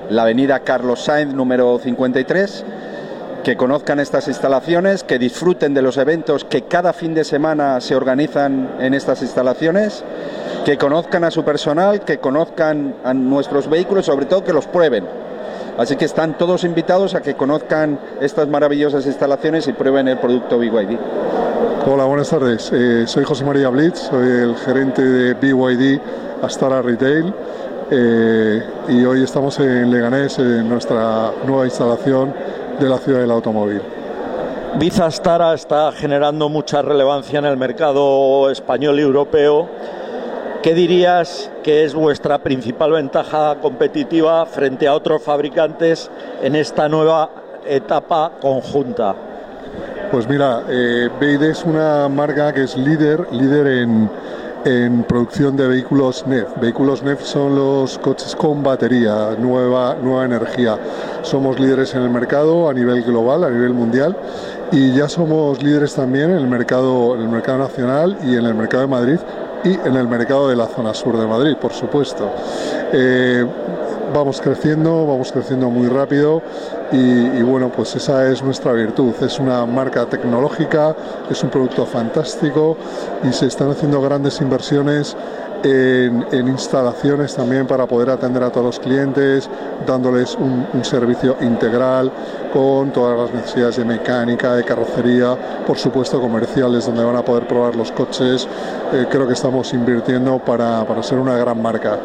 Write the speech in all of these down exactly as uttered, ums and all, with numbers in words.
la avenida Carlos Sainz número cincuenta y tres, que conozcan estas instalaciones, que disfruten de los eventos que cada fin de semana se organizan en estas instalaciones, que conozcan a su personal, que conozcan a nuestros vehículos, sobre todo que los prueben. Así que están todos invitados a que conozcan estas maravillosas instalaciones y prueben el producto B Y D. Hola, buenas tardes. Eh, soy José María Blitz, soy el gerente de B Y D Astara Retail eh, y hoy estamos en Leganés, en nuestra nueva instalación de la ciudad del automóvil. Bizza Astara está generando mucha relevancia en el mercado español y europeo. ¿Qué dirías que es vuestra principal ventaja competitiva frente a otros fabricantes en esta nueva etapa conjunta? Pues mira, eh, B Y D es una marca que es líder, líder en, en producción de vehículos N E F. Vehículos N E F son los coches con batería, nueva, nueva energía. Somos líderes en el mercado a nivel global, a nivel mundial, y ya somos líderes también en el mercado, en el mercado nacional y en el mercado de Madrid y en el mercado de la zona sur de Madrid, por supuesto. Eh, vamos creciendo, vamos creciendo muy rápido y, y bueno, pues esa es nuestra virtud. Es una marca tecnológica, es un producto fantástico y se están haciendo grandes inversiones en, en instalaciones también para poder atender a todos los clientes, dándoles un, un servicio integral con todas las necesidades de mecánica, de carrocería, por supuesto comerciales, donde van a poder probar los coches. Eh, creo que estamos invirtiendo para, para ser una gran marca.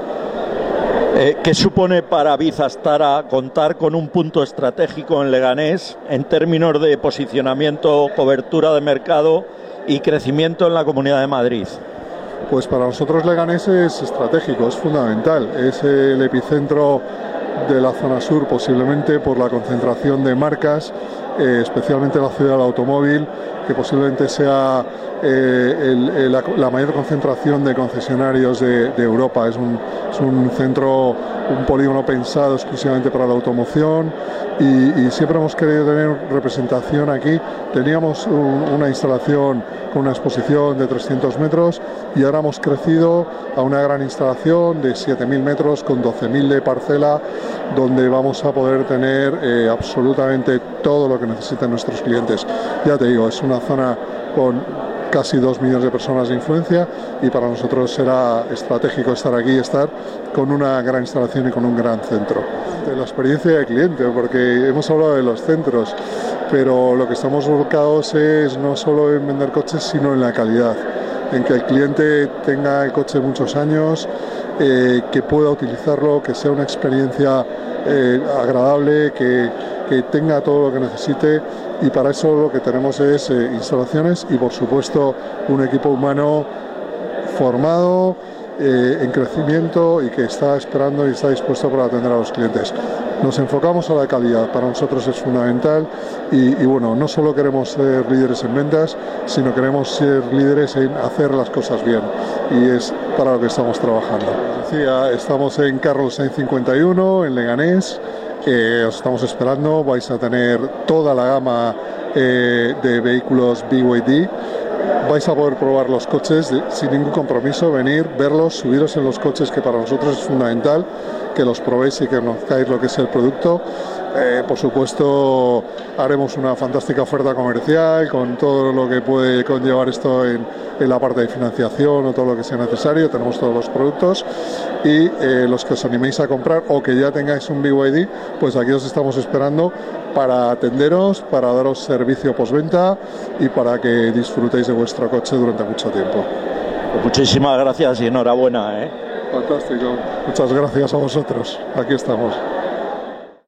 Eh, ¿Qué supone para Bizza Astara contar con un punto estratégico en Leganés en términos de posicionamiento, cobertura de mercado y crecimiento en la Comunidad de Madrid? Pues para nosotros Leganés es estratégico, es fundamental, es el epicentro de la zona sur, posiblemente por la concentración de marcas, eh, especialmente la ciudad del automóvil, que posiblemente sea eh, el, el, la, la mayor concentración de concesionarios de, de Europa. Es un, es un centro, un polígono pensado exclusivamente para la automoción y, y siempre hemos querido tener representación aquí. Teníamos un, una instalación con una exposición de trescientos metros y ahora hemos crecido a una gran instalación de siete mil metros con doce mil de parcela, donde vamos a poder tener eh, absolutamente todo lo que necesitan nuestros clientes. Ya te digo, es una zona con casi dos millones de personas de influencia y para nosotros será estratégico estar aquí y estar con una gran instalación y con un gran centro. De la experiencia del cliente, porque hemos hablado de los centros, pero lo que estamos volcados es no solo en vender coches, sino en la calidad, en que el cliente tenga el coche muchos años, eh, que pueda utilizarlo, que sea una experiencia eh, agradable, que, que tenga todo lo que necesite, y para eso lo que tenemos es eh, instalaciones y por supuesto un equipo humano formado, eh, en crecimiento y que está esperando y está dispuesto para atender a los clientes. Nos enfocamos a la calidad, para nosotros es fundamental y, y bueno, no solo queremos ser líderes en ventas, sino queremos ser líderes en hacer las cosas bien y es para lo que estamos trabajando. Decía, estamos en Carlos Sainz cincuenta y uno, en Leganés, eh, os estamos esperando, vais a tener toda la gama eh, de vehículos B Y D. Vais a poder probar los coches sin ningún compromiso, venir, verlos, subiros en los coches, que para nosotros es fundamental que los probéis y que conozcáis lo que es el producto. Eh, por supuesto, haremos una fantástica oferta comercial con todo lo que puede conllevar esto en, en la parte de financiación o todo lo que sea necesario. Tenemos todos los productos y eh, los que os animéis a comprar o que ya tengáis un B Y D, pues aquí os estamos esperando para atenderos, para daros servicio postventa y para que disfrutéis de vuestro coche durante mucho tiempo. Muchísimas gracias y enhorabuena, ¿eh? Fantástico. Muchas gracias a vosotros. Aquí estamos.